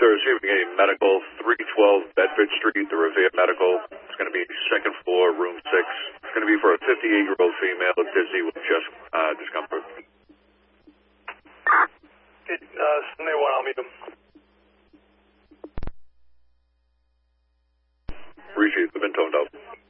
sir, receiving a medical, 312 Bedford Street, the Revere Medical. It's going to be second floor, room 6. It's going to be for a 58-year-old female dizzy with just discomfort. Okay, 71, I'll meet them. Appreciate it. They've been toned out.